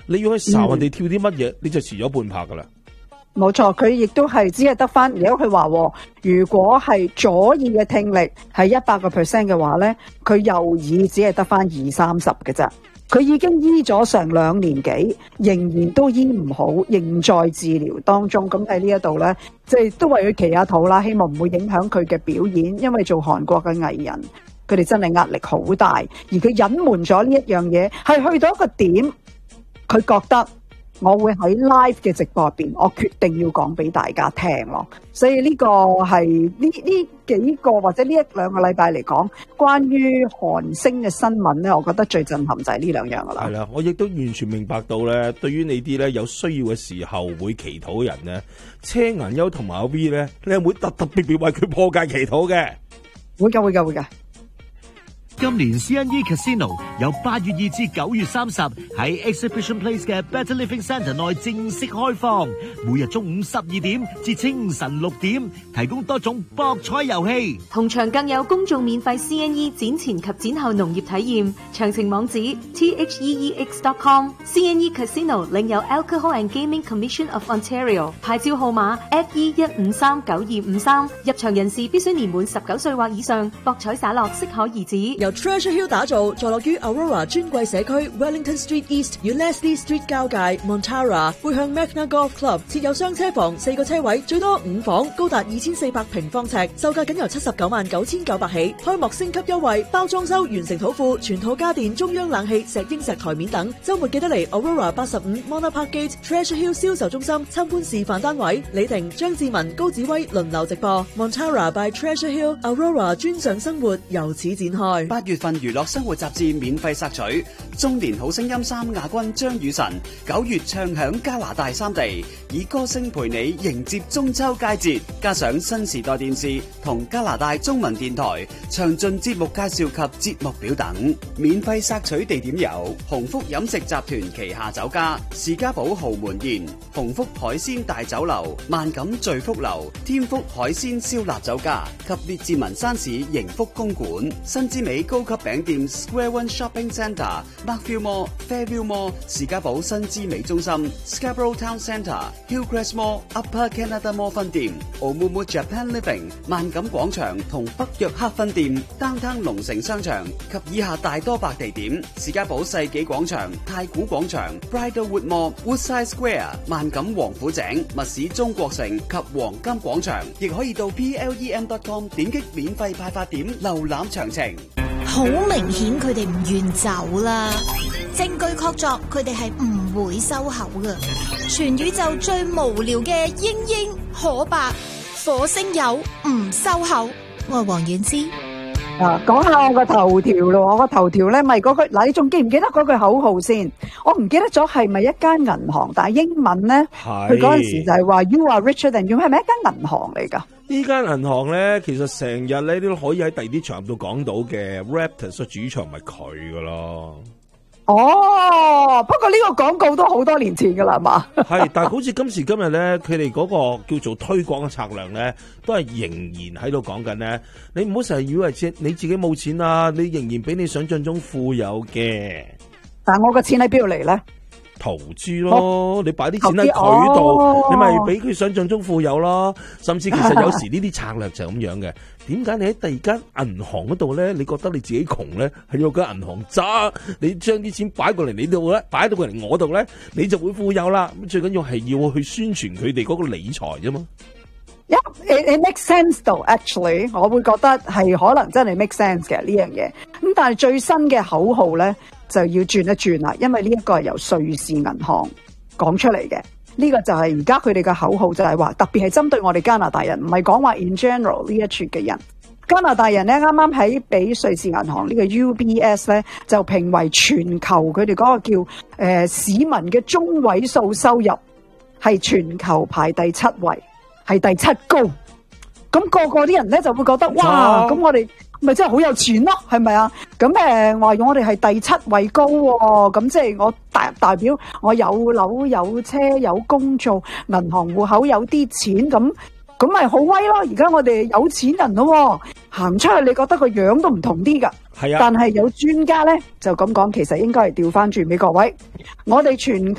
你要去睄人哋跳啲乜嘢，你就遲咗半拍噶啦。 冇錯，佢亦都係只係得翻。如果佢話如果係左耳嘅聽力係100% 嘅話咧，佢右耳只係得翻20-30嘅啫。佢已經醫咗成2年幾，仍然都醫唔好，仍在治療當中。咁喺呢一度咧，即係都為佢祈下禱啦，希望唔會影響佢嘅表演。因為做韓國嘅藝人，佢哋真係壓力好大，而佢隱瞞咗呢一樣嘢，係去到一個點，佢覺得我會喺 live 嘅直播入邊，我決定要講俾大家聽咯。所以呢個係呢幾個或者呢1-2個禮拜嚟講，關於韓星嘅新聞咧，我覺得最震撼就係呢2樣噶啦。 係啦，我亦都完全明白到咧，對於你啲咧有需要嘅時候會祈禱嘅人咧，車銀優同埋阿 V 咧，你係會特別為佢破戒祈禱嘅。 會㗎。 今年 CNE Casino 由8月2至9月30喺 Exhibition Place 嘅 Better Living Centre 內正式開放，每日中午12點至清晨6點，提供多種博彩遊戲， 同場更有公眾免費 CNE 展前及展後農業體驗。詳情網址 theex.com。CNE Casino 領有 Alcohol and Gaming Commission of Ontario 牌照號碼 FE1539253，入場人士必須年滿19歲或以上，博彩灑落適可而止。 由 Treasure Hill 打造，坐落於 Aurora 尊貴社區 Wellington Street East 與 Leslie Street 交界 Montara， 背向 Magna Golf Club， 設有雙車房，4個車位，最多5房，高達2400平方尺，售價僅由799900起。開幕升級優惠，包裝修、完成土庫、全套家電、中央冷氣、石英石台面等。週末記得嚟 Aurora 85 Mona Park Gate Treasure Hill 銷售中心參觀示範單位。李婷、張志文、高子威輪流直播。Montara by Treasure Hill Aurora 專上生活由此展開。 8月份娛樂生活雜誌免費索取，中年好聲音3亞軍張雨晨9月唱響加拿大3地，以歌聲陪你迎接中秋佳節，加上新時代電視同加拿大中文電台詳盡節目介紹及節目表等。免費索取地點有鴻福飲食集團旗下酒家士嘉堡豪門宴、鴻福海鮮大酒樓、萬錦聚福樓、天福海鮮燒臘酒家及列治文山市盈福公館。新之美高級餅店 Square One Shopping Centre、Markville Mall、Fairview Mall、士嘉堡新之美中心、Scarborough Town Centre、Hillcrest Mall、Upper Canada Mall 分店、Oumuamua Japan Living、萬錦廣場同北約克分店、Downtown 龍城商場及以下大多白地點：士嘉堡世紀廣場、太古廣場、Bridlewood Mall、Woodside Square、萬錦王府井、密市中國城及黃金廣場。亦可以到 plem.com 點擊免費派發點瀏覽詳情。 好明顯佢哋唔願走啦，證據確鑿佢哋係唔會收口㗎。全宇宙最無聊嘅英英可白火星友唔收口，我係黃婉之。 講下我個頭條咯，我個頭條咧咪嗰句嗱，你仲記唔記得嗰句口號先？我唔記得咗係咪一間銀行，但係英文咧，佢嗰陣時就係話 You are richer than you， 係咪一間銀行嚟㗎？ 呢間銀行咧，其實成日咧都可以喺第二啲場度講到嘅 Raptors 嘅主場咪佢噶咯。 哦，不過呢個廣告都好多年前噶啦，係嘛？ 係，但係好似今時今日咧，佢哋嗰個叫做推廣嘅策略咧，都係仍然喺度講緊咧。你唔好成日以為你自己冇錢啊，你仍然比你想象中富有嘅。 但係我個錢喺邊度嚟咧？ 投資咯，你擺啲錢喺佢度，你咪比佢想象中富有咯。甚至其實有時呢啲策略就係咁樣嘅。點解你喺第二間銀行嗰度咧，你覺得你自己窮咧，係要間銀行渣？你將啲錢擺過嚟你度咧，擺到過嚟我度咧，你就會富有啦。咁最緊要係要去宣傳佢哋嗰個理財啫嘛。 It makes sense though, actually， 我會覺得係可能真係 make sense 嘅呢樣嘢。咁但係最新嘅口號咧就要轉一轉啦，因為呢一個係由瑞士銀行講出嚟嘅。呢個就係而家佢哋嘅口號，就係話特別係針對我哋加拿大人，唔係講話 in general 呢一撮嘅人。加拿大人咧啱啱喺俾瑞士銀行呢個 UBS 咧就評為全球佢哋嗰個叫市民嘅中位數收入係全球排第7位。係第7高，咁個個啲人咧就會覺得哇，咁我哋咪真係好有錢咯，係咪啊？咁話我哋係第7位高喎，咁即係我代表我有樓有車有工做，銀行戶口有啲錢，咁咪好威咯！而家我哋有錢人咯，行出去你覺得個樣都唔同啲噶。係啊，但係有專家咧就咁講，其實應該係調翻轉俾各位，我哋全